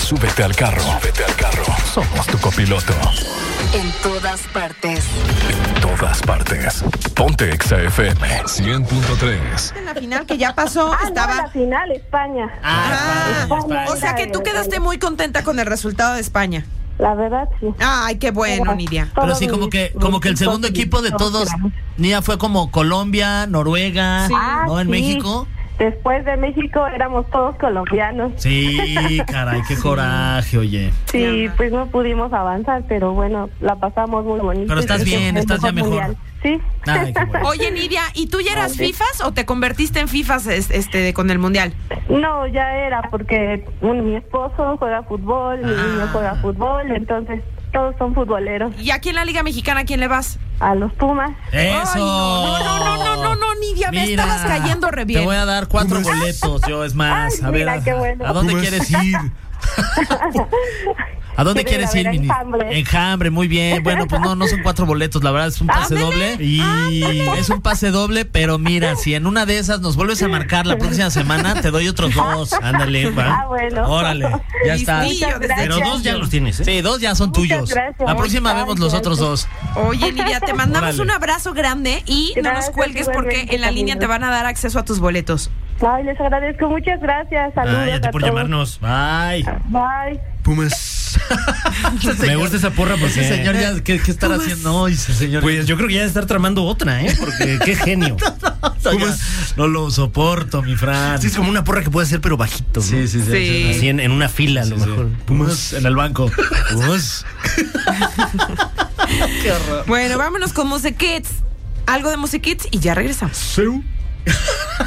Súbete al carro. Somos tu copiloto. En todas partes. En todas partes. Ponte Exa FM 100.3. En la final que ya pasó estaba... No, la final, España. España. O sea que tú quedaste muy contenta con el resultado de España. La verdad, sí. Ay, qué bueno, Nidia. Pero sí, como que el segundo equipo de todos, Nidia, fue como Colombia, Noruega, Sí. ¿no? En sí. México. Después de México éramos todos colombianos. Sí, caray, qué coraje, oye. Sí, pues no pudimos avanzar, pero bueno, la pasamos muy bonito. Pero estás bien, estás ya mejor. Mundial. Sí. Ay, qué bueno. Oye, Nidia, ¿y tú ya eras FIFAs o te convertiste en FIFAs con el Mundial? No, ya era porque mi esposo juega fútbol, mi niño juega fútbol, entonces todos son futboleros. ¿Y aquí en la Liga Mexicana a quién le vas? A los Pumas. ¡Eso! Ay, no, Nidia, me Mira, estabas cayendo re bien. Te voy a dar 4 boletos, yo, es más. Ay, A ver, mira, qué bueno. ¿a dónde quieres ir? ¿A dónde quieres ir, Mini? Enjambre, muy bien. Bueno, pues no son 4 boletos, la verdad es un pase doble. Y es un pase doble, pero mira, si en una de esas nos vuelves a marcar la próxima semana, te doy otros 2. Ándale, va. Ah, bueno. Órale, ya está. Listillo, desde Pero chiquito. 2 ya los tienes, ¿eh? Sí, 2 ya son tuyos. gracias. La próxima Muchas vemos los gracias. otros 2. Oye, Nidia, te mandamos Órale. un abrazo grande y no nos Gracias, cuelgues porque igualmente, en la línea te van a dar acceso a tus boletos. Ay, les agradezco, muchas gracias. Saludos Ay, a ti a por todos. llamarnos. Bye. Bye. Pumas. Me gusta esa porra porque... Ese señor ya, ¿qué estará haciendo hoy, ese señor? Pues yo creo que ya debe estar tramando otra, ¿eh? Porque qué genio. Pumas. No lo soporto, mi Fran. Sí, es como una porra que puede hacer, pero bajito, ¿no? Sí. Así en una fila, a lo mejor. Pumas en el banco. Pumas. Qué horror. Bueno, vámonos con Music Kids. Algo de Music Kids y ya regresamos.